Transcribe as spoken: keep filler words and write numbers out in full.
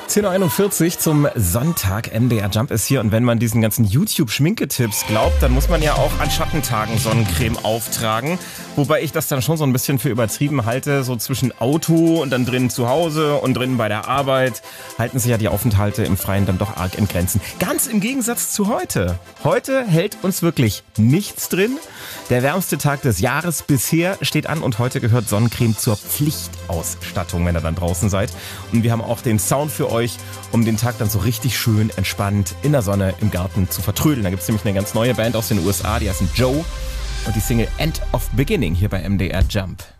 zehn Uhr einundvierzig zum Sonntag. M D R Jump ist hier und wenn man diesen ganzen YouTube-Schminketipps glaubt, dann muss man ja auch an Schattentagen Sonnencreme auftragen. Wobei ich das dann schon so ein bisschen für übertrieben halte. So zwischen Auto und dann drinnen zu Hause und drinnen bei der Arbeit halten sich ja die Aufenthalte im Freien dann doch arg in Grenzen. Ganz im Gegensatz zu heute. Heute hält uns wirklich nichts drin. Der wärmste Tag des Jahres bisher steht an und heute gehört Sonnencreme zur Pflichtausstattung, wenn ihr dann draußen seid. Und wir haben auch den Sound für euch, um den Tag dann so richtig schön entspannt in der Sonne im Garten zu vertrödeln. Da gibt es nämlich eine ganz neue Band aus den U S A, die heißen Joe und die Single End of Beginning hier bei M D R Jump.